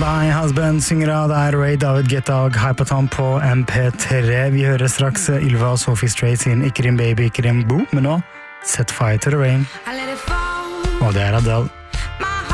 My Husband synger av der Ray David Gettag Hypaton på MP3. Vi hører straks Ylva og Sophie Strait sin Ikke din baby, ikke din boo, men nå Set Fire to the Rain. Og det Adele.